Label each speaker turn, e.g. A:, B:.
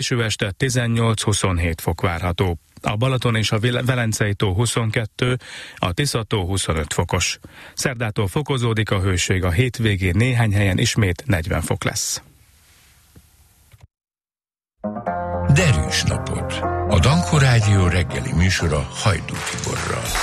A: Késő este 18-27 fok várható. A Balaton és a Velencei tó 22, a Tisza-tó 25 fokos. Szerdától fokozódik a hőség, a hétvégén néhány helyen ismét 40 fok lesz.
B: Derűs napot! A Danko Rádió reggeli műsora Hajdú Tiborral.